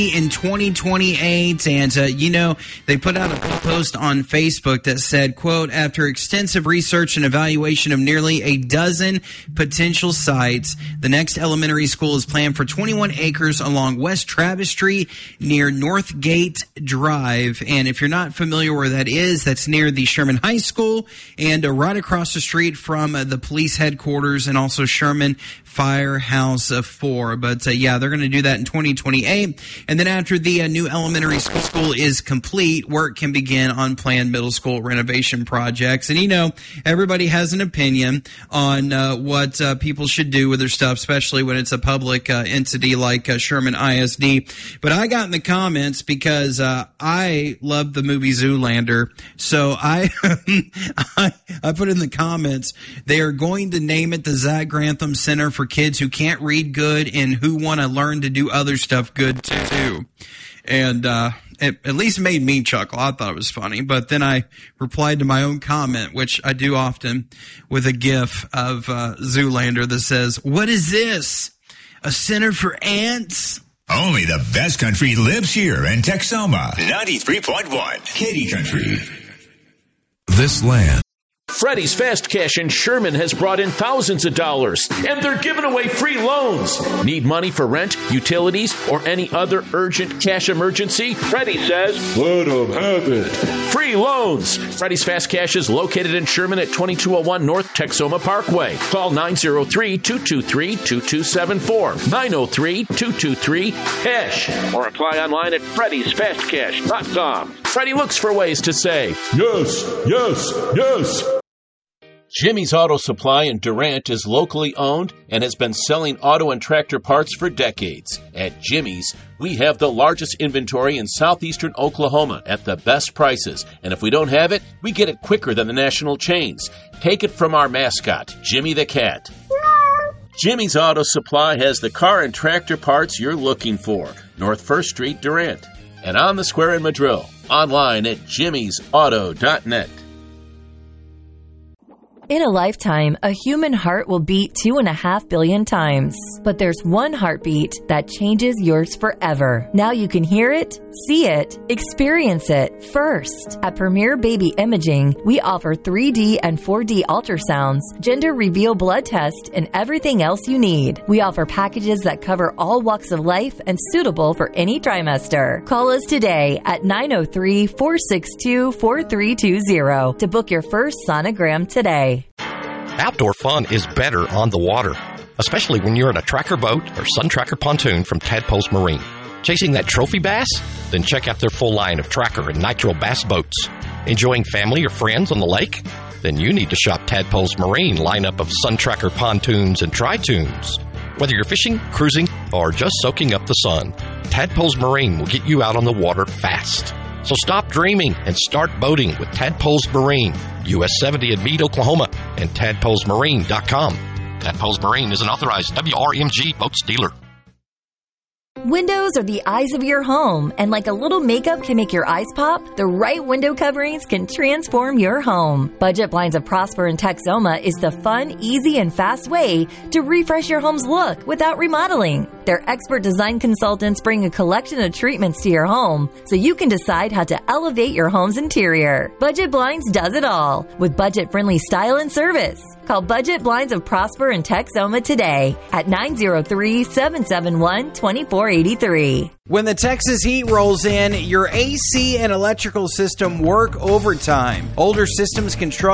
in 2028, and they put out a post on Facebook that said, quote, after extensive research and evaluation of nearly a dozen potential sites, the next elementary school is planned for 21 acres along West Travis Street near Northgate Drive. And if you're not familiar where that is, that's near the Sherman High School and right across the street from the police headquarters and also Sherman Firehouse 4. But they're going to do that in 2028. And then after the new elementary school is complete, work can begin on planned middle school renovation projects. And, everybody has an opinion on what people should do with their stuff, especially when it's a public entity like Sherman ISD. But I got in the comments because I love the movie Zoolander. So I put in the comments, they are going to name it the Zach Grantham Center for Kids Who Can't Read Good and Who Want to Learn to Do Other Stuff Good Too. And it at least made me chuckle. I thought it was funny. But then I replied to my own comment, which I do often, with a GIF of Zoolander that says, "What is this? A center for ants?" Only the best country lives here in Texoma. 93.1 Katy Country. This land. Freddy's Fast Cash in Sherman has brought in thousands of dollars, and they're giving away free loans. Need money for rent, utilities, or any other urgent cash emergency? Freddy says, let them have it. Free loans. Freddy's Fast Cash is located in Sherman at 2201 North Texoma Parkway. Call 903-223-2274. 903-223-CASH. Or apply online at freddysfastcash.com. Freddy looks for ways to say, yes, yes, yes. Jimmy's Auto Supply in Durant is locally owned and has been selling auto and tractor parts for decades. At Jimmy's, we have the largest inventory in southeastern Oklahoma at the best prices. And if we don't have it, we get it quicker than the national chains. Take it from our mascot, Jimmy the Cat. Jimmy's Auto Supply has the car and tractor parts you're looking for. North 1st Street, Durant. And on the square in Madrill. Online at jimmysauto.net. In a lifetime, a human heart will beat 2.5 billion times. But there's one heartbeat that changes yours forever. Now you can hear it, see it, experience it first. At Premier Baby Imaging, we offer 3D and 4D ultrasounds, gender reveal blood test, and everything else you need. We offer packages that cover all walks of life and suitable for any trimester. Call us today at 903-462-4320 to book your first sonogram today. Outdoor fun is better on the water, especially when you're in a tracker boat or Sun Tracker pontoon from Tadpoles Marine. Chasing that trophy bass? Then check out their full line of tracker and nitro bass boats. Enjoying family or friends on the lake? Then you need to shop Tadpoles Marine lineup of Sun Tracker pontoons and tri-tunes. Whether you're fishing, cruising, or just soaking up the sun, Tadpoles Marine will get you out on the water fast. So stop dreaming and start boating with Tadpoles Marine, US 70 in Meade, Oklahoma, and tadpolesmarine.com. Tadpoles Marine is an authorized WRMG boats dealer. Windows are the eyes of your home, and like a little makeup can make your eyes pop, the right window coverings can transform your home. Budget Blinds of Prosper in Texoma is the fun, easy, and fast way to refresh your home's look without remodeling. Their expert design consultants bring a collection of treatments to your home so you can decide how to elevate your home's interior. Budget Blinds does it all with budget-friendly style and service. Call Budget Blinds of Prosper in Texoma today at 903-771-2483. When the Texas heat rolls in, your AC and electrical system work overtime. Older systems can struggle